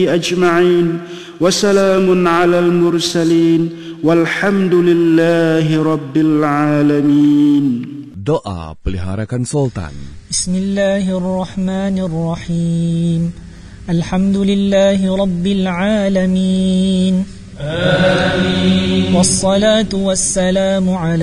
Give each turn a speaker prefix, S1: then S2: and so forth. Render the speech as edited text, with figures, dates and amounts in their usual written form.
S1: أجمعين وسلام على المرسلين والحمد لله رب العالمين.
S2: Doa peliharakan Sultan.
S3: Bismillahirrahmanirrahim. Alhamdulillahi rabbil alamin. Amin. Wassalatu wassalamu ala